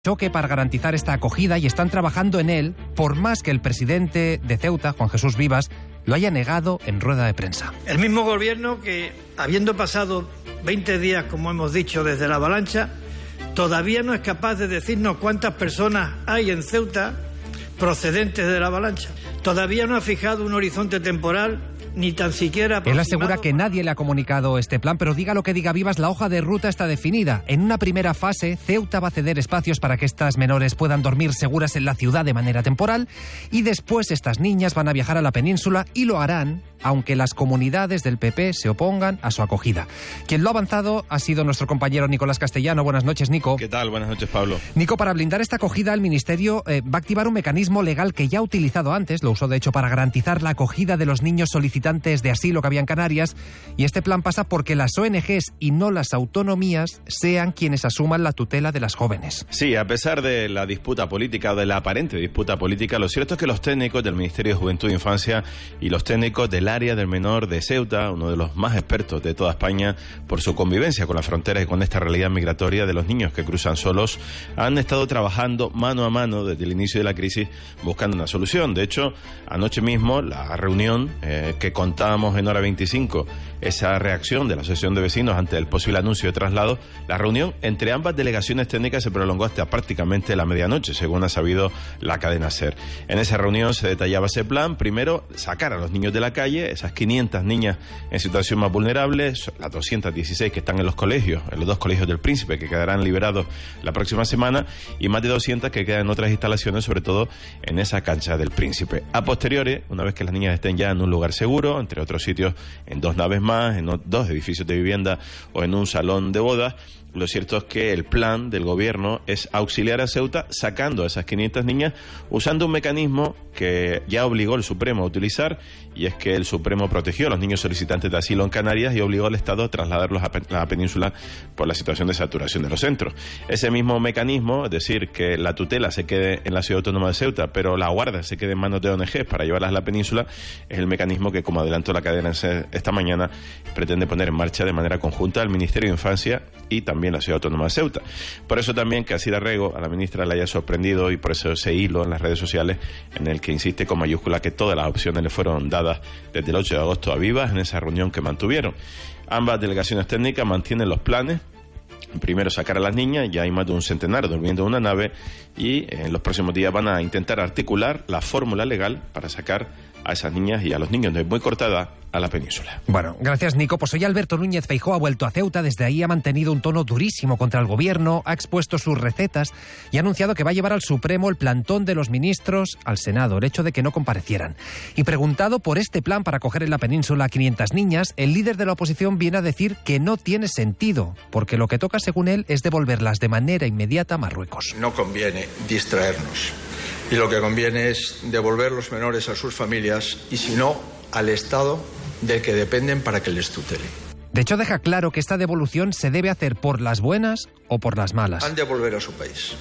choque para garantizar esta acogida y están trabajando en él, por más que el presidente de Ceuta, Juan Jesús Vivas, lo haya negado en rueda de prensa. El mismo gobierno que, habiendo pasado 20 días, como hemos dicho, desde la avalancha, todavía no es capaz de decirnos cuántas personas hay en Ceuta procedentes de la avalancha. Todavía no ha fijado un horizonte temporal, ni tan siquiera... Él asegura que nadie le ha comunicado este plan, pero diga lo que diga Vivas, la hoja de ruta está definida. En una primera fase, Ceuta va a ceder espacios para que estas menores puedan dormir seguras en la ciudad de manera temporal, y después estas niñas van a viajar a la península y lo harán aunque las comunidades del PP se opongan a su acogida. Quien lo ha avanzado ha sido nuestro compañero Nicolás Castellano. Buenas noches, Nico. ¿Qué tal? Buenas noches, Pablo. Nico, para blindar esta acogida, el Ministerio va a activar un mecanismo legal que ya ha utilizado antes, lo usó de hecho para garantizar la acogida de los niños solicitantes de asilo que había en Canarias, y este plan pasa porque las ONGs y no las autonomías sean quienes asuman la tutela de las jóvenes. Sí, a pesar de la disputa política, o de la aparente disputa política, lo cierto es que los técnicos del Ministerio de Juventud e Infancia y los técnicos del área del menor de Ceuta, uno de los más expertos de toda España por su convivencia con la frontera y con esta realidad migratoria de los niños que cruzan solos, han estado trabajando mano a mano desde el inicio de la crisis buscando una solución. De hecho, anoche mismo la reunión que contábamos en hora 25, esa reacción de la Asociación de Vecinos ante el posible anuncio de traslado, la reunión entre ambas delegaciones técnicas se prolongó hasta prácticamente la medianoche, según ha sabido la cadena SER. En esa reunión se detallaba ese plan. Primero, sacar a los niños de la calle, esas 500 niñas en situación más vulnerable, las 216 que están en los colegios, en los dos colegios del Príncipe, que quedarán liberados la próxima semana, y más de 200 que quedan en otras instalaciones, sobre todo en esa cancha del Príncipe. A posteriori, una vez que las niñas estén ya en un lugar seguro, entre otros sitios, en 2 naves más, en 2 edificios de vivienda o en un salón de bodas, lo cierto es que el plan del gobierno es auxiliar a Ceuta sacando a esas 500 niñas usando un mecanismo que ya obligó el Supremo a utilizar, y es que el Supremo protegió a los niños solicitantes de asilo en Canarias y obligó al Estado a trasladarlos a la península por la situación de saturación de los centros. Ese mismo mecanismo, es decir, que la tutela se quede en la Ciudad Autónoma de Ceuta, pero la guarda se quede en manos de ONGs para llevarlas a la península, es el mecanismo que, como adelantó la cadena esta mañana, pretende poner en marcha de manera conjunta el Ministerio de Infancia y también la Ciudad Autónoma de Ceuta. Por eso también que Sira Rego, a la ministra, le haya sorprendido, y por eso ese hilo en las redes sociales en el que insiste con mayúscula que todas las opciones le fueron dadas desde el 8 de agosto a Vivas en esa reunión que mantuvieron. Ambas delegaciones técnicas mantienen los planes. Primero, sacar a las niñas, ya hay más de un centenar durmiendo en una nave, y en los próximos días van a intentar articular la fórmula legal para sacar a esas niñas y a los niños de muy corta edad a la península. Bueno, gracias, Nico. Pues hoy Alberto Núñez Feijóo ha vuelto a Ceuta. Desde ahí ha mantenido un tono durísimo contra el gobierno, ha expuesto sus recetas y ha anunciado que va a llevar al Supremo el plantón de los ministros al Senado, el hecho de que no comparecieran. Y preguntado por este plan para acoger en la península a 500 niñas, el líder de la oposición viene a decir que no tiene sentido, porque lo que toca, según él, es devolverlas de manera inmediata a Marruecos. No conviene distraernos, y lo que conviene es devolver los menores a sus familias, y si no, al Estado del que dependen para que les tutele. De hecho, deja claro que esta devolución se debe hacer por las buenas o por las malas. Han de volver a su país,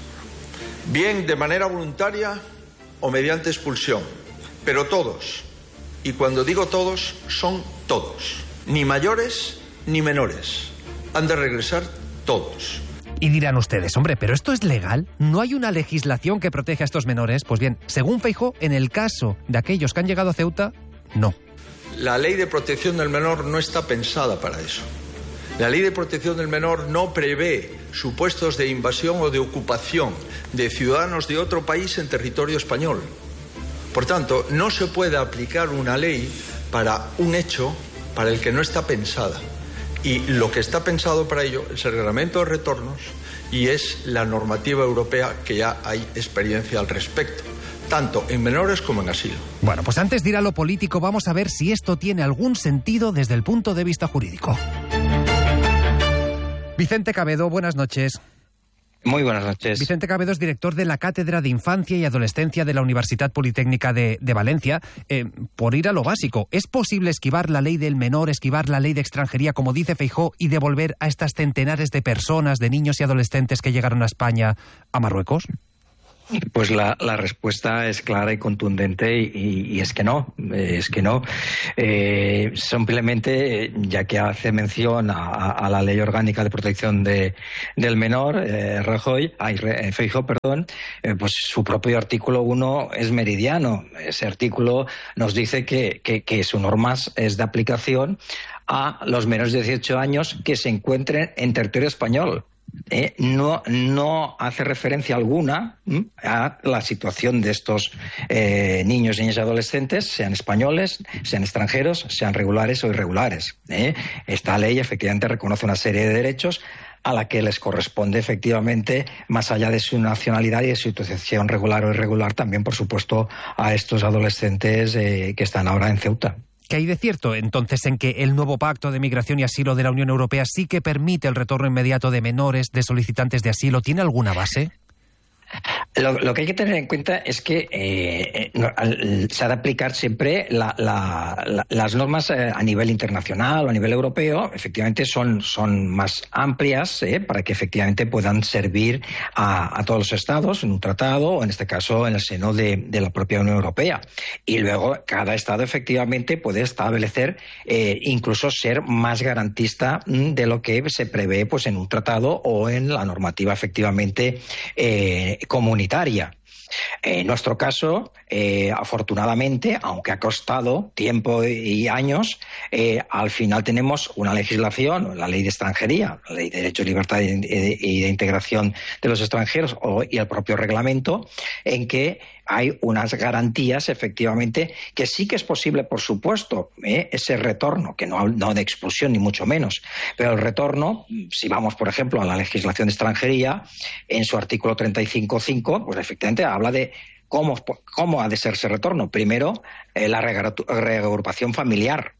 bien de manera voluntaria o mediante expulsión, pero todos, y cuando digo todos, son todos, ni mayores ni menores, han de regresar todos. Y dirán ustedes, hombre, ¿pero esto es legal? ¿No hay una legislación que protege a estos menores? Pues bien, según Feijóo, en el caso de aquellos que han llegado a Ceuta, no. La ley de protección del menor no está pensada para eso. La ley de protección del menor no prevé supuestos de invasión o de ocupación de ciudadanos de otro país en territorio español. Por tanto, no se puede aplicar una ley para un hecho para el que no está pensada. Y lo que está pensado para ello es el reglamento de retornos y es la normativa europea, que ya hay experiencia al respecto, tanto en menores como en asilo. Bueno, pues antes de ir a lo político, vamos a ver si esto tiene algún sentido desde el punto de vista jurídico. Vicente Cabedo, buenas noches. Muy buenas noches. Vicente Cabedo es director de la Cátedra de Infancia y Adolescencia de la Universidad Politécnica de Valencia. Por ir a lo básico, ¿es posible esquivar la ley del menor, esquivar la ley de extranjería, como dice Feijóo, y devolver a estas centenares de personas, de niños y adolescentes que llegaron a España, a Marruecos? Pues la respuesta es clara y contundente y es que no, simplemente, ya que hace mención a la Ley Orgánica de Protección del Menor, Feijóo, pues su propio artículo 1 es meridiano. Ese artículo nos dice que su norma es de aplicación a los menores de 18 años que se encuentren en territorio español. No hace referencia alguna a la situación de estos niños, niñas y adolescentes, sean españoles, sean extranjeros, sean regulares o irregulares. Esta ley efectivamente reconoce una serie de derechos a la que les corresponde efectivamente, más allá de su nacionalidad y de su situación regular o irregular, también por supuesto a estos adolescentes que están ahora en Ceuta. ¿Qué hay de cierto, entonces, en que el nuevo Pacto de Migración y Asilo de la Unión Europea sí que permite el retorno inmediato de menores, de solicitantes de asilo? ¿Tiene alguna base? Lo que hay que tener en cuenta es que se ha de aplicar siempre las normas a nivel internacional o a nivel europeo. Efectivamente son más amplias para que efectivamente puedan servir a todos los estados en un tratado o en este caso en el seno de la propia Unión Europea. Y luego cada estado efectivamente puede establecer incluso ser más garantista de lo que se prevé pues en un tratado o en la normativa efectivamente comunitaria. En nuestro caso, afortunadamente, aunque ha costado tiempo y años, al final tenemos una legislación, la Ley de Extranjería, la Ley de Derecho, Libertad y de Integración de los Extranjeros y el propio reglamento, en que hay unas garantías, efectivamente, que sí que es posible, por supuesto, ese retorno, que no de expulsión ni mucho menos, pero el retorno, si vamos, por ejemplo, a la legislación de extranjería, en su artículo 35.5, pues efectivamente habla de cómo ha de ser ese retorno. Primero, la reagrupación familiar.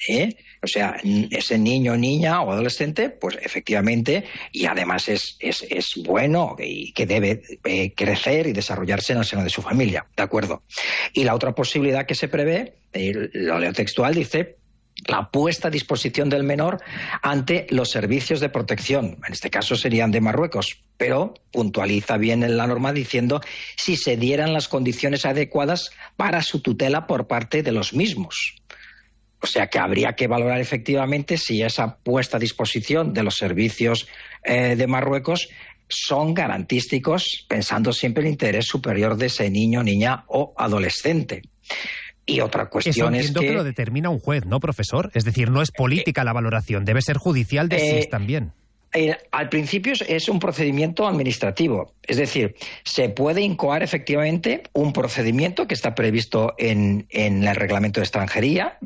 O sea, ese niño, niña o adolescente, pues efectivamente, y además es bueno y que debe crecer y desarrollarse en el seno de su familia, ¿de acuerdo? Y la otra posibilidad que se prevé, lo leo textual, dice la puesta a disposición del menor ante los servicios de protección, en este caso serían de Marruecos, pero puntualiza bien en la norma diciendo si se dieran las condiciones adecuadas para su tutela por parte de los mismos. O sea que habría que valorar efectivamente si esa puesta a disposición de los servicios de Marruecos son garantísticos, pensando siempre en el interés superior de ese niño, niña o adolescente. Y otra cuestión es que lo determina un juez, ¿no, profesor? Es decir, no es política la valoración, debe ser judicial de SIS también. Al principio es un procedimiento administrativo, es decir, se puede incoar efectivamente un procedimiento que está previsto en el reglamento de extranjería,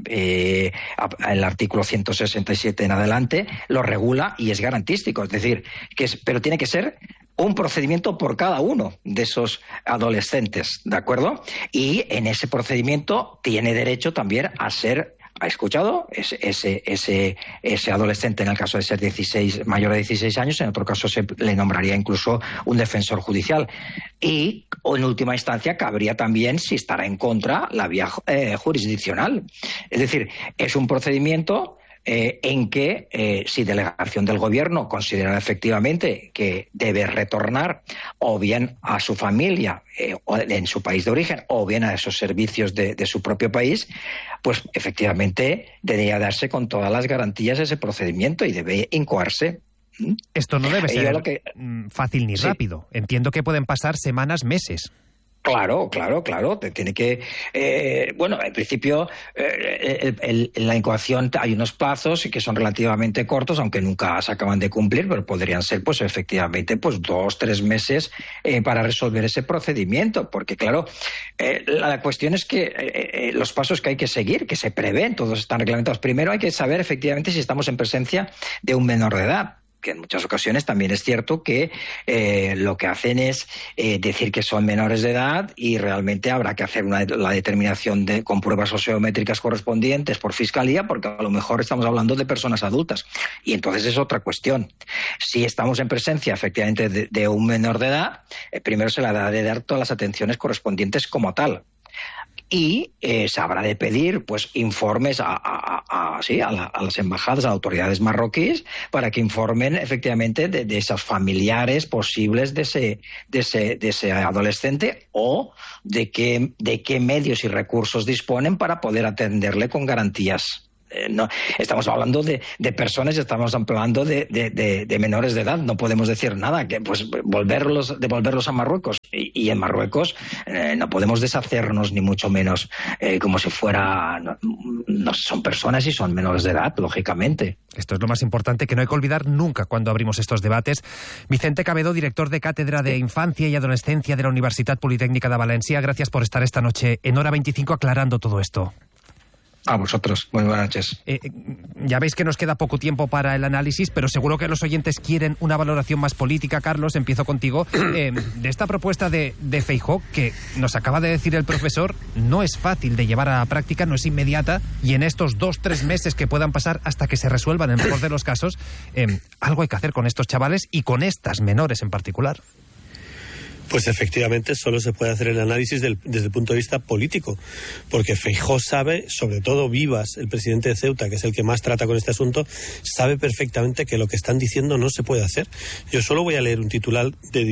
el artículo 167 en adelante, lo regula y es garantístico, es decir, pero tiene que ser un procedimiento por cada uno de esos adolescentes, ¿de acuerdo? Y en ese procedimiento tiene derecho también a ser ¿ha escuchado? Ese adolescente, en el caso de ser mayor de 16 años, en otro caso se le nombraría incluso un defensor judicial. Y en última instancia cabría también si estará en contra la vía jurisdiccional. Es decir, es un procedimiento en que si delegación del gobierno considera efectivamente que debe retornar o bien a su familia en su país de origen o bien a esos servicios de su propio país, pues efectivamente debería darse con todas las garantías ese procedimiento y debe incoarse. Esto no debe ser fácil ni rápido. Entiendo que pueden pasar semanas, meses. Claro. Tiene que, en principio, en la incoación hay unos plazos que son relativamente cortos, aunque nunca se acaban de cumplir, pero podrían ser, pues, efectivamente, 2-3 meses para resolver ese procedimiento. Porque, claro, la cuestión es que los pasos que hay que seguir, que se prevén, todos están reglamentados. Primero hay que saber, efectivamente, si estamos en presencia de un menor de edad. Que en muchas ocasiones también es cierto que lo que hacen es decir que son menores de edad y realmente habrá que hacer la determinación con pruebas sociométricas correspondientes por fiscalía, porque a lo mejor estamos hablando de personas adultas. Y entonces es otra cuestión. Si estamos en presencia efectivamente de un menor de edad, primero se le ha de dar todas las atenciones correspondientes como tal. y se habrá de pedir pues informes a las embajadas, a las autoridades marroquíes, para que informen efectivamente de esos familiares posibles de ese adolescente, o de qué medios y recursos disponen para poder atenderle con garantías. No, estamos hablando de personas, estamos hablando de menores de edad. No podemos decir nada, que pues devolverlos a Marruecos, y en Marruecos no podemos deshacernos ni mucho menos como si fuera, no son personas y son menores de edad, lógicamente. Esto es lo más importante, que no hay que olvidar nunca cuando abrimos estos debates. Vicente Cabedo, director de Cátedra de Infancia y Adolescencia de la Universitat Politécnica de Valencia, gracias por estar esta noche en Hora 25 aclarando todo esto. A vosotros, muy buenas noches. Ya veis que nos queda poco tiempo para el análisis, pero seguro que los oyentes quieren una valoración más política. Carlos, empiezo contigo. De esta propuesta de Feijóo, que nos acaba de decir el profesor, no es fácil de llevar a la práctica, no es inmediata, y en estos 2-3 meses que puedan pasar hasta que se resuelvan, en el mejor de los casos, algo hay que hacer con estos chavales y con estas menores en particular. Pues efectivamente solo se puede hacer el análisis desde el punto de vista político, porque Feijóo sabe, sobre todo Vivas, el presidente de Ceuta, que es el que más trata con este asunto, sabe perfectamente que lo que están diciendo no se puede hacer. Yo solo voy a leer un titular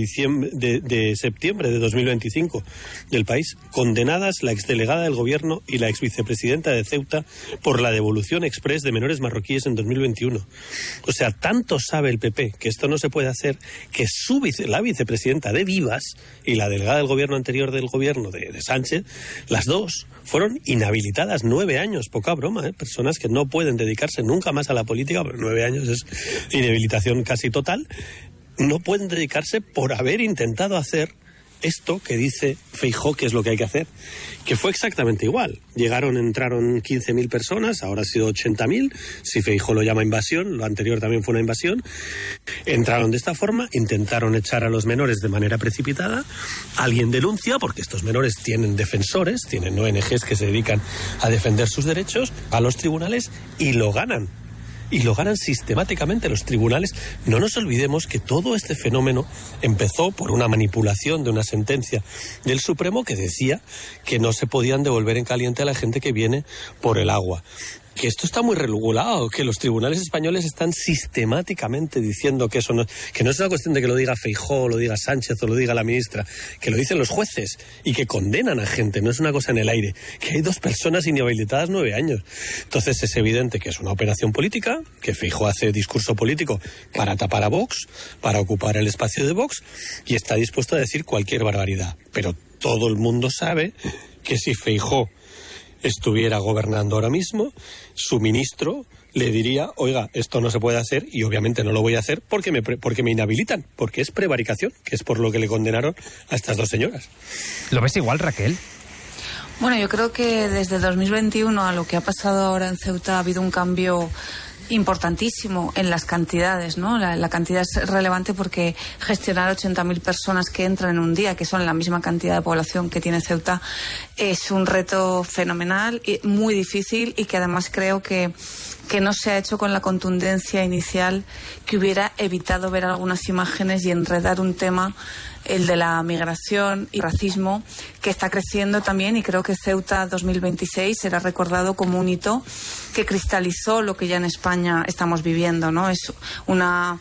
de septiembre de 2025 del País. Condenadas la exdelegada del gobierno y la exvicepresidenta de Ceuta por la devolución exprés de menores marroquíes en 2021. O sea, tanto sabe el PP que esto no se puede hacer, que la vicepresidenta de Vivas y la delegada del gobierno anterior del gobierno de Sánchez, las dos fueron inhabilitadas 9 años, poca broma, personas que no pueden dedicarse nunca más a la política, porque 9 años es inhabilitación casi total, no pueden dedicarse por haber intentado hacer esto que dice Feijóo que es lo que hay que hacer, que fue exactamente igual. Entraron 15.000 personas, ahora ha sido 80.000, si Feijóo lo llama invasión, lo anterior también fue una invasión. Entraron de esta forma, intentaron echar a los menores de manera precipitada, alguien denuncia, porque estos menores tienen defensores, tienen ONGs que se dedican a defender sus derechos, a los tribunales, y lo ganan. Y lo ganan sistemáticamente los tribunales. No nos olvidemos que todo este fenómeno empezó por una manipulación de una sentencia del Supremo que decía que no se podían devolver en caliente a la gente que viene por el agua. Que esto está muy regulado, que los tribunales españoles están sistemáticamente diciendo que eso no es una cuestión de que lo diga Feijóo, lo diga Sánchez o lo diga la ministra, que lo dicen los jueces y que condenan a gente, no es una cosa en el aire, que hay 2 personas inhabilitadas 9 años. Entonces es evidente que es una operación política, que Feijóo hace discurso político para tapar a Vox, para ocupar el espacio de Vox, y está dispuesto a decir cualquier barbaridad. Pero todo el mundo sabe que si Feijóo estuviera gobernando ahora mismo, su ministro le diría, oiga, esto no se puede hacer, y obviamente no lo voy a hacer porque me inhabilitan, porque es prevaricación, que es por lo que le condenaron a estas 2 señoras. ¿Lo ves igual, Raquel? Bueno, yo creo que desde 2021 a lo que ha pasado ahora en Ceuta ha habido un cambio importantísimo en las cantidades, ¿no? La cantidad es relevante porque gestionar 80.000 personas que entran en un día, que son la misma cantidad de población que tiene Ceuta, es un reto fenomenal y muy difícil, y que además creo que no se ha hecho con la contundencia inicial que hubiera evitado ver algunas imágenes y enredar un tema, el de la migración y racismo, que está creciendo también, y creo que Ceuta 2026 será recordado como un hito que cristalizó lo que ya en España estamos viviendo, ¿no? Es una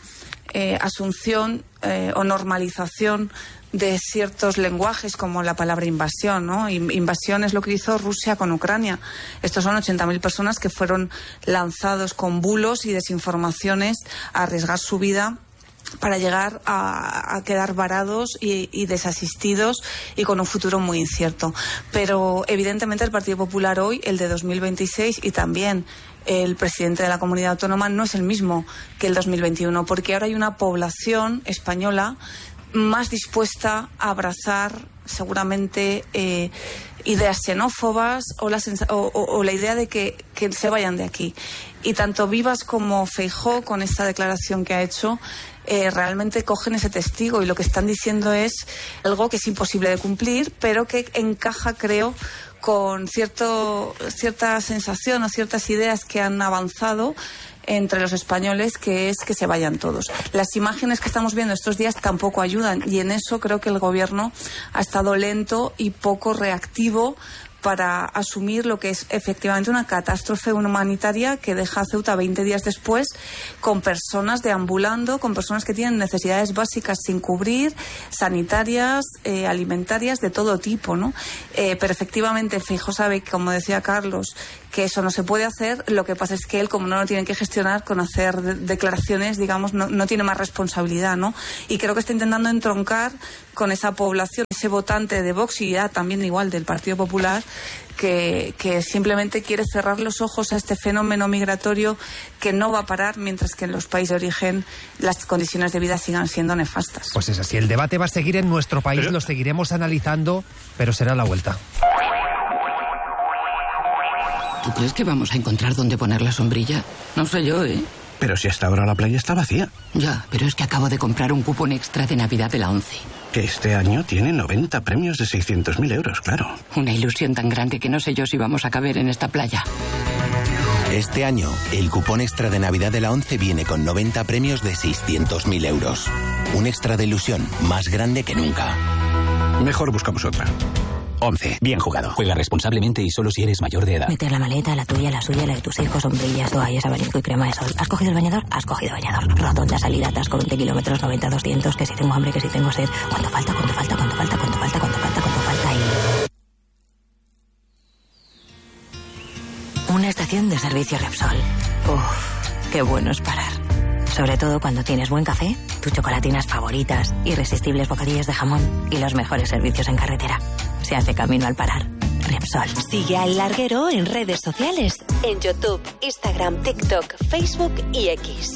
asunción o normalización de ciertos lenguajes como la palabra invasión, ¿no? Invasión es lo que hizo Rusia con Ucrania. Estos son 80.000 personas que fueron lanzados con bulos y desinformaciones a arriesgar su vida para llegar a quedar varados y desasistidos y con un futuro muy incierto. Pero evidentemente el Partido Popular hoy, el de 2026, y también el presidente de la comunidad autónoma, no es el mismo que el 2021, porque ahora hay una población española más dispuesta a abrazar seguramente ideas xenófobas o la idea de que se vayan de aquí. Y tanto Vivas como Feijóo, con esta declaración que ha hecho, realmente cogen ese testigo, y lo que están diciendo es algo que es imposible de cumplir, pero que encaja, creo, con cierta sensación o ciertas ideas que han avanzado entre los españoles, que es que se vayan todos. Las imágenes que estamos viendo estos días tampoco ayudan, y en eso creo que el gobierno ha estado lento y poco reactivo, para asumir lo que es efectivamente una catástrofe humanitaria que deja a Ceuta 20 días después con personas deambulando, con personas que tienen necesidades básicas sin cubrir, sanitarias, alimentarias, de todo tipo, ¿no? Pero efectivamente Feijóo sabe, como decía Carlos, que eso no se puede hacer. Lo que pasa es que él, como no lo tiene que gestionar con hacer declaraciones, digamos, no tiene más responsabilidad, ¿no? Y creo que está intentando entroncar con esa población, ese votante de Vox y ya también igual del Partido Popular, que simplemente quiere cerrar los ojos a este fenómeno migratorio que no va a parar mientras que en los países de origen las condiciones de vida sigan siendo nefastas. Pues es así, el debate va a seguir en nuestro país, lo seguiremos analizando, pero será la vuelta. ¿Tú crees que vamos a encontrar dónde poner la sombrilla? No sé yo, ¿eh? Pero si hasta ahora la playa está vacía. Ya, pero es que acabo de comprar un cupón extra de Navidad de la ONCE. Que este año tiene 90 premios de 600.000 euros, claro. Una ilusión tan grande que no sé yo si vamos a caber en esta playa. Este año, el cupón extra de Navidad de la ONCE viene con 90 premios de 600.000 euros. Un extra de ilusión más grande que nunca. Mejor buscamos otra. 11. Bien jugado. Juega responsablemente y solo si eres mayor de edad. Meter la maleta, la tuya, la suya, la de tus hijos, sombrillas, toallas, abanico y crema de sol. ¿Has cogido el bañador? Has cogido bañador. Rotonda, salida, atasco, 20 kilómetros, 90, 200, que si tengo hambre, que si tengo sed. ¿Cuánto falta? ¿Cuánto falta? ¿Cuánto falta? ¿Cuánto falta? ¿Cuánto falta? ¿Cuánto falta? Y... una estación de servicio Repsol. Uf, qué bueno es parar. Sobre todo cuando tienes buen café, tus chocolatinas favoritas, irresistibles bocadillos de jamón y los mejores servicios en carretera. Se hace camino al parar. Repsol. Sigue a El Larguero en redes sociales, en YouTube, Instagram, TikTok, Facebook y X.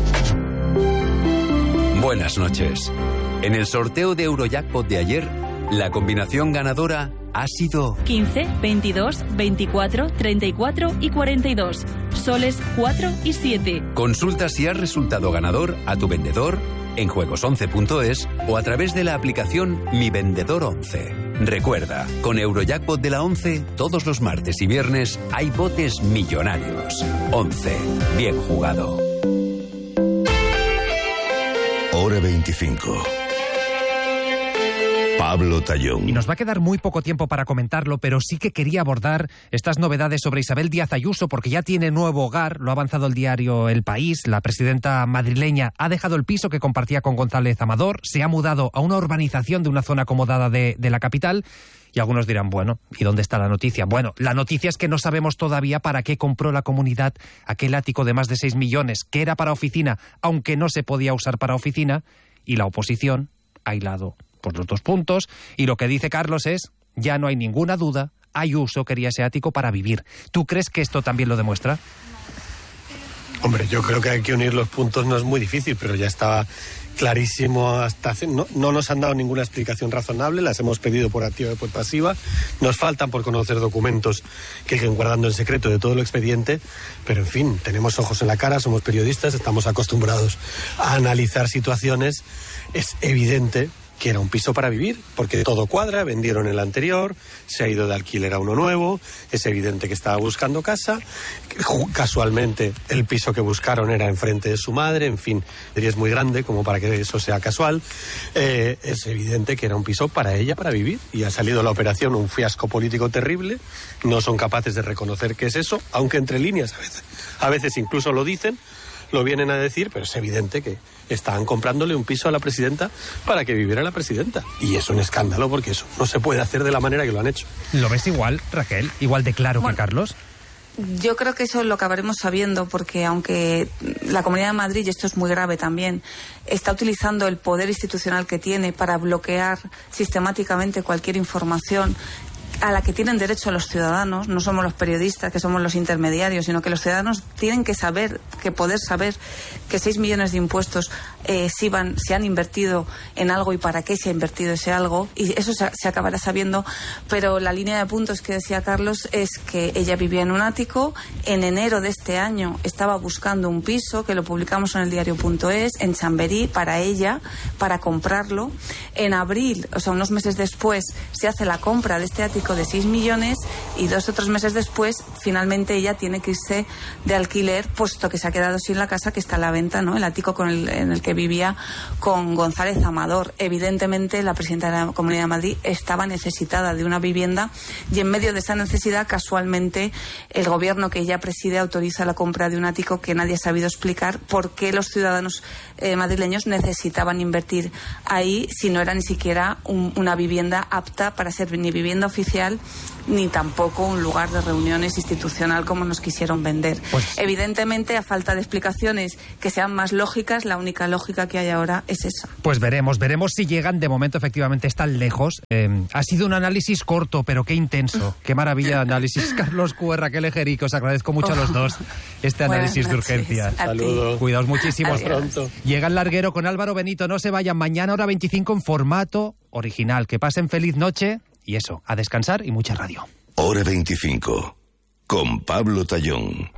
Buenas noches. En el sorteo de Eurojackpot de ayer, la combinación ganadora ha sido 15, 22, 24, 34 y 42. Soles 4 y 7. Consulta si has resultado ganador a tu vendedor en juegos11.es o a través de la aplicación Mi Vendedor 11. Recuerda, con Eurojackpot de la 11, todos los martes y viernes hay botes millonarios. 11. Bien jugado. Hora 25. Pablo Tallón. Y nos va a quedar muy poco tiempo para comentarlo, pero sí que quería abordar estas novedades sobre Isabel Díaz Ayuso, porque ya tiene nuevo hogar, lo ha avanzado el diario El País. La presidenta madrileña ha dejado el piso que compartía con González Amador, se ha mudado a una urbanización de una zona acomodada de la capital. Y algunos dirán, bueno, ¿y dónde está la noticia? Bueno, la noticia es que no sabemos todavía para qué compró la comunidad aquel ático de más de 6 millones, que era para oficina, aunque no se podía usar para oficina, y la oposición ha hilado por los dos puntos, y lo que dice Carlos es, ya no hay ninguna duda, Ayuso quería ese ático para vivir. ¿Tú crees que esto también lo demuestra? Hombre, yo creo que hay que unir los puntos, no es muy difícil, pero ya estaba clarísimo hasta hace... No nos han dado ninguna explicación razonable, las hemos pedido por activa y por pasiva, nos faltan por conocer documentos que hay que ir guardando en secreto de todo el expediente, pero en fin, tenemos ojos en la cara, somos periodistas, estamos acostumbrados a analizar situaciones, es evidente que era un piso para vivir, porque todo cuadra, vendieron el anterior, se ha ido de alquiler a uno nuevo, es evidente que estaba buscando casa, casualmente el piso que buscaron era enfrente de su madre, en fin, es muy grande como para que eso sea casual, es evidente que era un piso para ella, para vivir, y ha salido la operación un fiasco político terrible, no son capaces de reconocer qué es eso, aunque entre líneas a veces incluso lo dicen, lo vienen a decir, pero es evidente que estaban comprándole un piso a la presidenta para que viviera la presidenta. Y es un escándalo porque eso no se puede hacer de la manera que lo han hecho. ¿Lo ves igual, Raquel? ¿Igual de claro que Carlos? Yo creo que eso lo acabaremos sabiendo porque aunque la Comunidad de Madrid, y esto es muy grave también, está utilizando el poder institucional que tiene para bloquear sistemáticamente cualquier información a la que tienen derecho los ciudadanos, no somos los periodistas que somos los intermediarios, sino que los ciudadanos tienen que saber, que poder saber que 6 millones de impuestos se han invertido en algo y para qué se ha invertido ese algo, y eso se acabará sabiendo, pero la línea de puntos que decía Carlos es que ella vivía en un ático, en enero de este año estaba buscando un piso, que lo publicamos en el diario.es, en Chamberí, para ella, para comprarlo, en abril, o sea, unos meses después, se hace la compra de este ático de 6 millones, y 2 o 3 meses después finalmente ella tiene que irse de alquiler, puesto que se ha quedado sin la casa que está a la venta, ¿no? El ático en el que vivía con González Amador. Evidentemente la presidenta de la Comunidad de Madrid estaba necesitada de una vivienda, y en medio de esa necesidad, casualmente, el gobierno que ella preside autoriza la compra de un ático que nadie ha sabido explicar por qué los ciudadanos madrileños necesitaban invertir ahí si no era ni siquiera una vivienda apta para ser ni vivienda oficial ni tampoco un lugar de reuniones institucional como nos quisieron vender. Pues, evidentemente, a falta de explicaciones que sean más lógicas, la única lógica que hay ahora es esa. Pues veremos si llegan. De momento efectivamente están lejos. Ha sido un análisis corto, pero qué intenso. Qué maravilla de análisis. Carlos Cue, Raquel Ejerico, os agradezco mucho a los dos este análisis de urgencia. Saludos. Cuidaos muchísimo. Hasta pronto. Llega el larguero con Álvaro Benito. No se vayan. Mañana hora 25 en formato original. Que pasen feliz noche. Y eso, a descansar y mucha radio. Hora 25, con Pablo Tallón.